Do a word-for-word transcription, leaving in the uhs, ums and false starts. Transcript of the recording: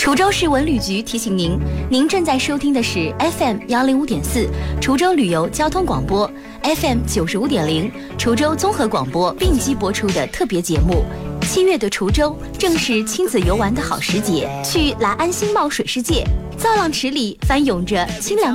滁州市文旅局提醒您，您正在收听的是 F M 幺零五点四滁州旅游交通广播 ，F M 九十五点零滁州综合广播并机播出的特别节目。七月的滁州正是亲子游玩的好时节，去来安新茂水世界，造浪池里翻涌着清凉